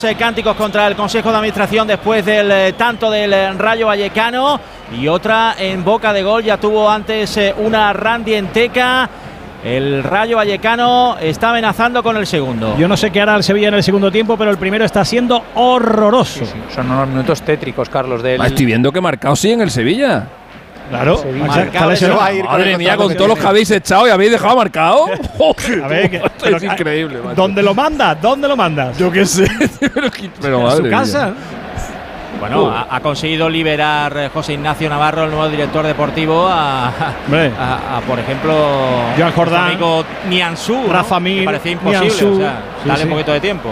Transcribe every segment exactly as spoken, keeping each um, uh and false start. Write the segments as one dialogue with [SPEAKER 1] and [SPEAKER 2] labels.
[SPEAKER 1] Cánticos contra el Consejo de Administración después del eh, tanto del eh, Rayo Vallecano, y otra en boca de gol. Ya tuvo antes eh, una Randy Enteca. El Rayo Vallecano está amenazando con el segundo.
[SPEAKER 2] Yo no sé qué hará el Sevilla en el segundo tiempo, pero el primero está siendo horroroso.
[SPEAKER 3] Sí, sí. Son unos minutos tétricos, Carlos. Del...
[SPEAKER 4] Ah, estoy viendo que marcado sí en el Sevilla.
[SPEAKER 2] Claro,
[SPEAKER 1] marcado,
[SPEAKER 2] se
[SPEAKER 1] va
[SPEAKER 2] a ir
[SPEAKER 4] madre mía, con todos los que habéis echado y habéis dejado marcado.
[SPEAKER 2] A ver, que,
[SPEAKER 4] Esto
[SPEAKER 2] pero,
[SPEAKER 4] es increíble, macho.
[SPEAKER 2] ¿Dónde lo mandas? ¿Dónde lo mandas?
[SPEAKER 4] Yo qué sé. pero, pero
[SPEAKER 2] ¿En
[SPEAKER 4] madre
[SPEAKER 2] su
[SPEAKER 4] mía.
[SPEAKER 2] casa?
[SPEAKER 1] Bueno, ha, ha conseguido liberar eh, José Ignacio Navarro, el nuevo director deportivo, a, a, a, a por ejemplo,
[SPEAKER 2] Joan Jordán,
[SPEAKER 1] amigo Nianzú, ¿no?
[SPEAKER 2] Rafa Mir,
[SPEAKER 1] que parecía imposible.
[SPEAKER 2] Nianzú,
[SPEAKER 1] o sea,
[SPEAKER 2] sí,
[SPEAKER 1] dale
[SPEAKER 2] sí.
[SPEAKER 1] un poquito de tiempo.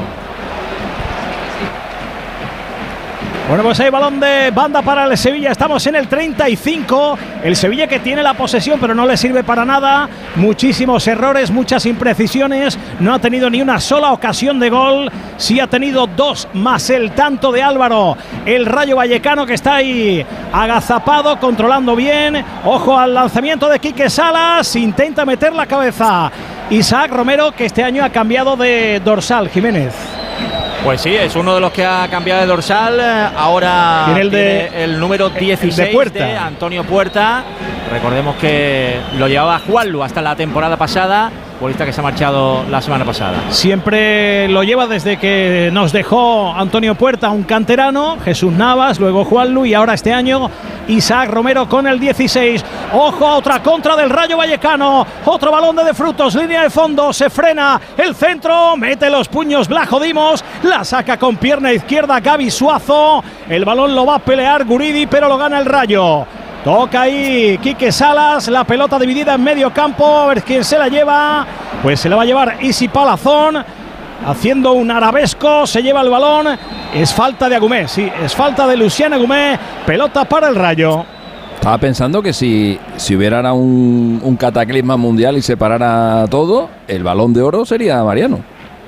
[SPEAKER 2] Bueno, pues hay balón de banda para el Sevilla. Estamos en el treinta y cinco. El Sevilla que tiene la posesión, pero no le sirve para nada. Muchísimos errores, muchas imprecisiones. No ha tenido ni una sola ocasión de gol. Sí ha tenido dos más el tanto de Álvaro. El Rayo Vallecano que está ahí agazapado, controlando bien. Ojo al lanzamiento de Quique Salas. Intenta meter la cabeza Isaac Romero, que este año ha cambiado de dorsal. Jiménez.
[SPEAKER 1] Pues sí, es uno de los que ha cambiado de dorsal. Ahora
[SPEAKER 2] tiene el, de,
[SPEAKER 1] tiene el número dieciséis
[SPEAKER 2] de, Puerta.
[SPEAKER 1] de Antonio Puerta. Recordemos que lo llevaba Juanlu hasta la temporada pasada, futbolista que se ha marchado la semana pasada.
[SPEAKER 2] Siempre lo lleva desde que nos dejó Antonio Puerta, un canterano, Jesús Navas, luego Juanlu y ahora este año Isaac Romero con el dieciséis. Ojo a otra contra del Rayo Vallecano. Otro balón de De Frutos, línea de fondo, se frena el centro, mete los puños Blajo Dimos, la saca con pierna izquierda Gaby Suazo. El balón lo va a pelear Guridi, pero lo gana el Rayo. Toca ahí Quique Salas, la pelota dividida en medio campo, a ver quién se la lleva. Pues se la va a llevar Isi Palazón, haciendo un arabesco, se lleva el balón. Es falta de Agumé, sí, es falta de Luciano Agumé. Pelota para el Rayo.
[SPEAKER 4] Estaba pensando que si, si hubiera ahora un, un cataclisma mundial y se parara todo, el Balón de Oro sería Mariano.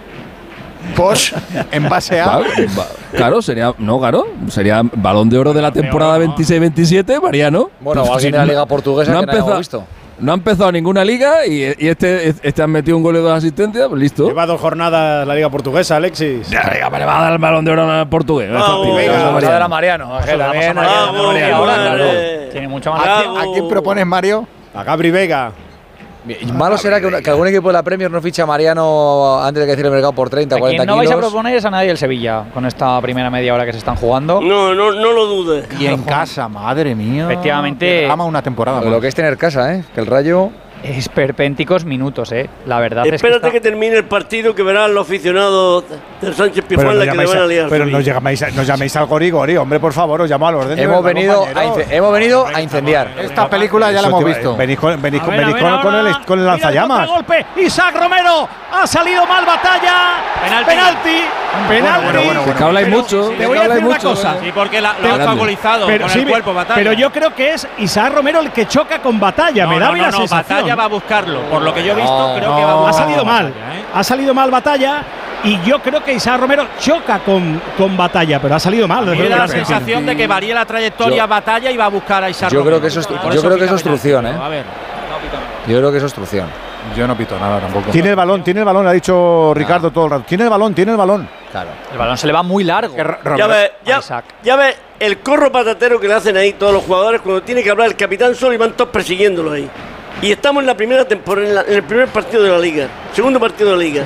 [SPEAKER 5] Pues, en base a…
[SPEAKER 4] Claro, claro, sería… No, claro, sería Balón de Oro de la temporada veintiséis veintisiete, Mariano.
[SPEAKER 3] Bueno, o alguien de la Liga Portuguesa
[SPEAKER 4] no
[SPEAKER 3] que no hayamos visto.
[SPEAKER 4] No ha empezado ninguna liga y, y este, este han metido un gol y dos asistencias, pues listo.
[SPEAKER 5] Lleva dos jornadas la Liga Portuguesa, Alexis.
[SPEAKER 4] Ya, venga, le va a dar el Balón de Oro al portugués.
[SPEAKER 5] Vamos,
[SPEAKER 4] Esto,
[SPEAKER 5] venga,
[SPEAKER 4] Mariano.
[SPEAKER 3] Vamos a ver a Mariano. Que también
[SPEAKER 5] Vamos,
[SPEAKER 3] Mariano,
[SPEAKER 5] Mariano.
[SPEAKER 3] claro. Tiene mucha más.
[SPEAKER 5] ¿A quién, ¿A quién propones, Mario? A Gabri Vega.
[SPEAKER 3] Malo será que, una, que algún equipo de la Premier no ficha a Mariano antes de que cierre el mercado por treinta, cuarenta
[SPEAKER 6] no
[SPEAKER 3] kilos.
[SPEAKER 6] vais a proponer es a nadie el Sevilla con esta primera media hora que se están jugando.
[SPEAKER 7] No, no, no lo dudes.
[SPEAKER 5] Y en casa, madre mía.
[SPEAKER 6] Efectivamente.
[SPEAKER 5] Ama una temporada.
[SPEAKER 3] Lo, lo que es tener casa, ¿eh? Que el Rayo…
[SPEAKER 6] Esperpénticos minutos, ¿eh? La verdad
[SPEAKER 7] Espérate
[SPEAKER 6] es que, está...
[SPEAKER 7] que termine el partido, que verán los aficionados del Sánchez Pizjuán la que le van a liar.
[SPEAKER 5] Pero no llaméis, no llaméis al Gori Gori, hombre, por favor, os llamo al orden.
[SPEAKER 3] Hemos venido, a hemos venido a incendiar.
[SPEAKER 5] Esta película ya la hemos visto. Venís con, venís con, venís con, con el, con el lanzallamas.
[SPEAKER 2] Golpe, Isaac Romero, ha salido mal batalla.
[SPEAKER 1] Penalti.
[SPEAKER 2] Penalti. Penalti.
[SPEAKER 5] Bueno, bueno, bueno,
[SPEAKER 4] Es que habláis mucho.
[SPEAKER 2] Te voy a decir una cosa.
[SPEAKER 1] Sí, porque la, lo ha obstaculizado
[SPEAKER 2] Pero,
[SPEAKER 1] con
[SPEAKER 2] sí,
[SPEAKER 1] el cuerpo Batalla.
[SPEAKER 2] pero yo creo que es Isaac Romero el que choca con Batalla.
[SPEAKER 1] No,
[SPEAKER 2] Me da
[SPEAKER 1] no,
[SPEAKER 2] bien
[SPEAKER 1] no,
[SPEAKER 2] la
[SPEAKER 1] no,
[SPEAKER 2] sensación.
[SPEAKER 1] Batalla va a buscarlo. Por lo que yo he visto,
[SPEAKER 3] No,
[SPEAKER 1] creo
[SPEAKER 3] no,
[SPEAKER 1] que va a
[SPEAKER 2] Ha
[SPEAKER 1] buscar
[SPEAKER 2] salido mal.
[SPEAKER 1] Batalla, ¿eh?
[SPEAKER 2] Ha salido mal Batalla. Y yo creo que Isaac Romero choca con, con Batalla, pero ha salido mal.
[SPEAKER 1] Me
[SPEAKER 2] desde
[SPEAKER 1] da
[SPEAKER 2] luego.
[SPEAKER 1] la sensación de que varía la trayectoria
[SPEAKER 3] Yo-
[SPEAKER 1] Batalla y va a buscar a Isaac
[SPEAKER 3] yo
[SPEAKER 1] Romero.
[SPEAKER 3] creo que eso es-
[SPEAKER 1] Y por
[SPEAKER 3] yo creo que
[SPEAKER 1] pita
[SPEAKER 3] es obstrucción,
[SPEAKER 1] penalti.
[SPEAKER 3] ¿eh?
[SPEAKER 1] A ver.
[SPEAKER 3] Yo creo que es obstrucción.
[SPEAKER 5] Yo no pito nada tampoco. Tiene el balón, tiene el balón, ha dicho Ricardo todo el rato. Tiene el balón, tiene el balón.
[SPEAKER 3] Claro.
[SPEAKER 6] El balón se le va muy largo.
[SPEAKER 7] Ya ves, ya,
[SPEAKER 6] Isaac.
[SPEAKER 7] ya ves el corro patatero que le hacen ahí todos los jugadores cuando tiene que hablar el capitán solo y van todos persiguiéndolo ahí. Y estamos en la primera temporada, en, la- en el primer partido de la liga, segundo partido de la liga.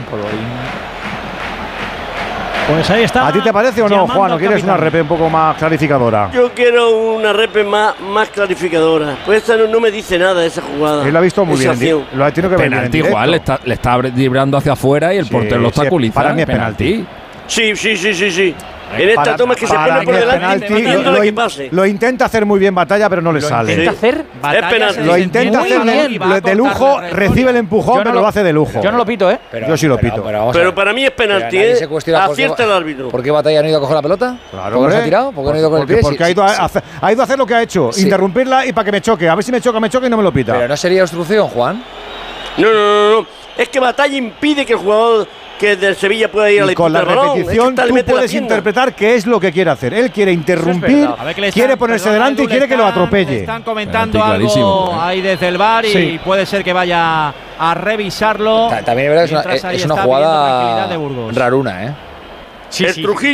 [SPEAKER 2] Pues ahí está.
[SPEAKER 5] ¿A ti te parece o no,
[SPEAKER 2] llamando
[SPEAKER 5] Juan? ¿O
[SPEAKER 2] al
[SPEAKER 5] quieres una
[SPEAKER 2] capitán.
[SPEAKER 5] repe un poco más clarificadora?
[SPEAKER 7] Yo quiero una repe más, más clarificadora. Pues esta no, no me dice nada esa jugada.
[SPEAKER 5] Él lo ha visto muy
[SPEAKER 7] esa
[SPEAKER 5] bien.
[SPEAKER 7] acción.
[SPEAKER 5] Lo ha tenido que ver bien en
[SPEAKER 4] Penalti,
[SPEAKER 5] directo.
[SPEAKER 4] Juan, le está, le está librando hacia afuera y el
[SPEAKER 5] Sí,
[SPEAKER 4] portero lo
[SPEAKER 5] sí,
[SPEAKER 4] obstaculiza.
[SPEAKER 5] para mí es penalti.
[SPEAKER 7] Sí, sí, sí, sí, sí. En esta
[SPEAKER 5] Para-
[SPEAKER 7] toma es que se
[SPEAKER 5] para
[SPEAKER 7] pone por
[SPEAKER 5] mí es
[SPEAKER 7] delante
[SPEAKER 5] penalti.
[SPEAKER 7] y
[SPEAKER 5] Lo,
[SPEAKER 7] no
[SPEAKER 5] lo
[SPEAKER 7] que
[SPEAKER 5] in-
[SPEAKER 7] pase.
[SPEAKER 5] lo intenta hacer muy bien Batalla, pero no le sale.
[SPEAKER 6] ¿Intenta hacer?
[SPEAKER 1] Batalla
[SPEAKER 7] penalti.
[SPEAKER 1] se
[SPEAKER 5] Lo
[SPEAKER 1] desentiende
[SPEAKER 5] intenta
[SPEAKER 1] muy
[SPEAKER 5] hacer
[SPEAKER 1] bien
[SPEAKER 5] de,
[SPEAKER 1] y va a
[SPEAKER 5] de
[SPEAKER 1] cortar
[SPEAKER 5] lujo,
[SPEAKER 1] la trayectoria.
[SPEAKER 5] recibe el empujón,
[SPEAKER 6] Yo no
[SPEAKER 5] pero
[SPEAKER 6] lo-
[SPEAKER 5] lo hace de lujo.
[SPEAKER 6] Yo no lo pito, ¿eh?
[SPEAKER 5] Yo sí lo pito.
[SPEAKER 3] vamos a
[SPEAKER 7] Pero
[SPEAKER 3] ver.
[SPEAKER 7] para mí es penalti,
[SPEAKER 3] Nadie
[SPEAKER 7] ¿eh?
[SPEAKER 3] se cuestiona por qué-
[SPEAKER 7] Acierta el árbitro.
[SPEAKER 3] ¿Por qué Batalla no ha ido a coger la pelota?
[SPEAKER 5] Claro,
[SPEAKER 3] ¿Por qué no se
[SPEAKER 5] hombre.
[SPEAKER 3] ha tirado? ¿Por qué no ha ido con el
[SPEAKER 5] Porque,
[SPEAKER 3] pie?
[SPEAKER 5] porque
[SPEAKER 3] Sí,
[SPEAKER 5] ha, ido a,
[SPEAKER 3] sí,
[SPEAKER 5] hacer- ha ido a hacer lo que ha hecho,
[SPEAKER 3] Sí.
[SPEAKER 5] interrumpirla y para que me choque. A ver si me choca, me choca y no me lo pita.
[SPEAKER 3] Pero no sería obstrucción, Juan.
[SPEAKER 7] No, no, no, no. Es que Batalla impide que el jugador que del Sevilla pueda ir a la
[SPEAKER 5] Y con la
[SPEAKER 7] disputa del balón. Es que
[SPEAKER 5] repetición
[SPEAKER 7] esta le
[SPEAKER 5] tú
[SPEAKER 7] mete la
[SPEAKER 5] puedes
[SPEAKER 7] pierna.
[SPEAKER 5] interpretar qué es lo que quiere hacer. Él quiere interrumpir,
[SPEAKER 1] A ver que le
[SPEAKER 5] quiere
[SPEAKER 1] están-
[SPEAKER 5] ponerse
[SPEAKER 1] perdona,
[SPEAKER 5] delante y
[SPEAKER 1] Edu, le
[SPEAKER 5] quiere que lo
[SPEAKER 1] están-
[SPEAKER 5] atropelle.
[SPEAKER 1] Están comentando
[SPEAKER 4] Penalti
[SPEAKER 1] algo
[SPEAKER 4] clarísimo, ¿eh?
[SPEAKER 1] ahí desde el bar y
[SPEAKER 2] Sí.
[SPEAKER 1] puede ser que vaya a revisarlo.
[SPEAKER 3] Ta- También es verdad que es
[SPEAKER 1] Mientras
[SPEAKER 3] una,
[SPEAKER 1] ahí
[SPEAKER 3] es una
[SPEAKER 1] está pidiendo
[SPEAKER 3] jugada
[SPEAKER 1] tranquilidad de Burgos.
[SPEAKER 3] raruna, ¿eh?
[SPEAKER 6] Sí,
[SPEAKER 7] el
[SPEAKER 6] sí.
[SPEAKER 7] Trujillo